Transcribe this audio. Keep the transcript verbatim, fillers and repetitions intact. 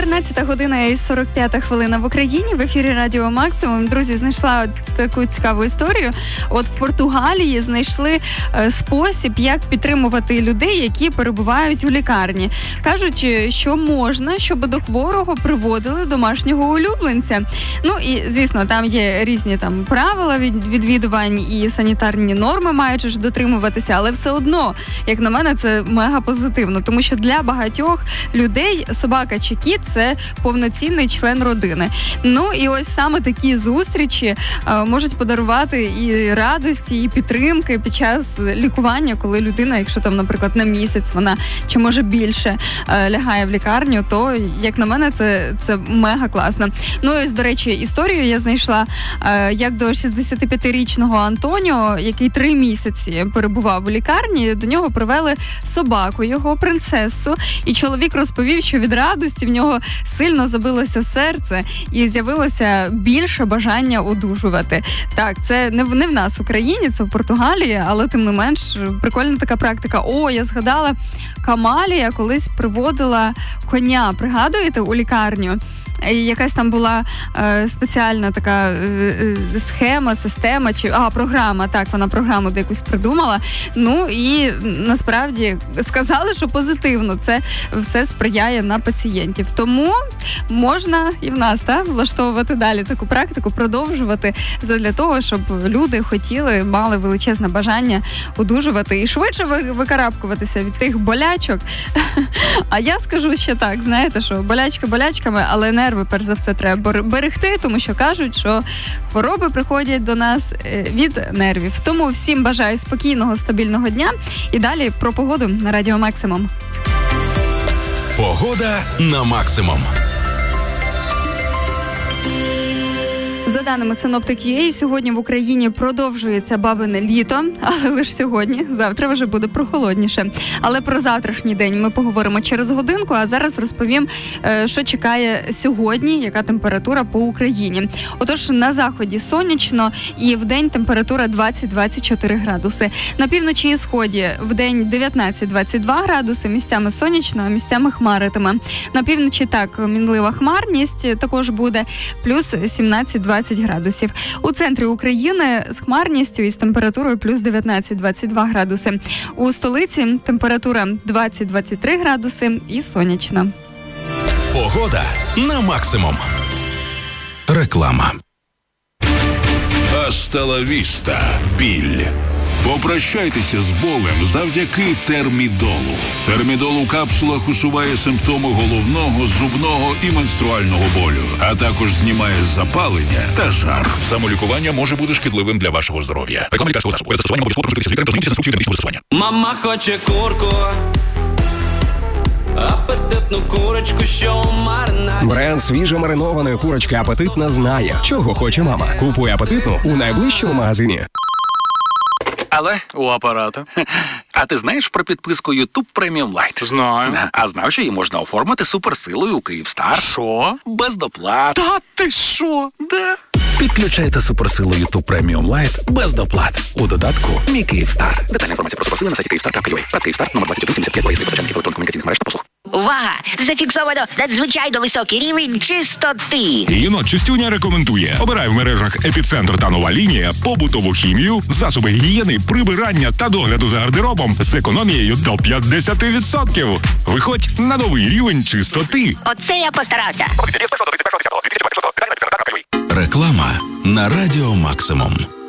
одинадцята година і сорок п'ята хвилина в Україні. В ефірі Радіо Максимум. Друзі, знайшла таку цікаву історію. От в Португалії знайшли е, спосіб, як підтримувати людей, які перебувають у лікарні. Кажуть, що можна, щоб до хворого приводили домашнього улюбленця. Ну і, звісно, там є різні там правила від, відвідувань і санітарні норми мають ж дотримуватися, але все одно, як на мене, це мега позитивно, тому що для багатьох людей собака чи кіт – це повноцінний член родини. Ну і ось саме такі зустрічі е, можуть подарувати і радості, і підтримки під час лікування, коли людина, якщо там, наприклад, на місяць вона чи може більше е, лягає в лікарню, то, як на мене, це, це мега класно. Ну і ось, до речі, історію я знайшла, е, як до шістдесятип'ятирічного Антоніо, який три місяці перебував у лікарні, до нього привели собаку, його принцесу, і чоловік розповів, що від радості в нього сильно забилося серце і з'явилося більше бажання одужувати. Так, це не в, не в нас в Україні, це в Португалії, але тим не менш прикольна така практика. О, я згадала, Камалія колись приводила коня, пригадуєте, у лікарню? І якась там була е, спеціальна така е, схема, система, чи а, програма, так, вона програму якусь придумала. Ну і насправді сказали, що позитивно це все сприяє на пацієнтів. Тому можна і в нас, так, влаштовувати далі таку практику, продовжувати задля того, щоб люди хотіли, мали величезне бажання одужувати і швидше викарабкуватися від тих болячок. А я скажу ще так, знаєте, що болячки болячками, але не нерви, перш за все, треба берегти, тому що кажуть, що хвороби приходять до нас від нервів. Тому всім бажаю спокійного, стабільного дня. І далі про погоду на Радіо Максимум. Погода на Максимум. За даними синоптики, сьогодні в Україні продовжується бабине літо, але лише сьогодні, завтра вже буде прохолодніше. Але про завтрашній день ми поговоримо через годинку, а зараз розповім, що чекає сьогодні, яка температура по Україні. Отож, на заході сонячно і в день температура двадцять-двадцять чотири градуси. На півночі і сході в день дев'ятнадцять-двадцять два градуси, місцями сонячно, а місцями хмаритиме. На півночі так, мінлива хмарність також буде, плюс сімнадцять-двадцять градусів. У центрі України з хмарністю і з температурою плюс дев'ятнадцять-двадцять два градуси. У столиці температура двадцять-двадцять три градуси і сонячна. Погода на Максимум. Реклама. Hasta la vista, біль. Попрощайтеся з болем завдяки термідолу. Термідол у капсулах усуває симптоми головного, зубного і менструального болю, а також знімає запалення та жар. Самолікування може бути шкідливим для вашого здоров'я. Реклама лікарського засобу. Застосування обов'язково консультуйтеся з лікарем та знайомтеся з інструкцією для медичного застосування. Мама хоче курку, апетитну курочку, що у маринаді. Бренд свіжо маринованої курочки «Апетитна» знає, чого хоче мама. Купуй «Апетитну» у найближчому магазині. Але у апарата. А ти знаєш про підписку YouTube Premium Lite? Знаю. А знав, що її можна оформити суперсилою у Київстар? Що? Без доплат. Та ти що? Да. Підключайте суперсилу YouTube Premium Lite без доплат. У додатку «Мій Київстар». Детальна інформація про суперсили на сайті київстар крапка ю а. Рад Київстар, номер двадцять один сімдесят п'ять, поїзди постачальників електронно-комунікаційних мереж та послуг. Увага! Зафіксовано надзвичайно високий рівень чистоти. Єнот Чистюня рекомендує: обирай в мережах «Епіцентр» та «Нова лінія» побутову хімію, засоби гігієни, прибирання та догляду за гардеробом з економією до п'ятдесят відсотків. Виходь на новий рівень чистоти. Оце я постарався. Реклама на Радіо Максимум.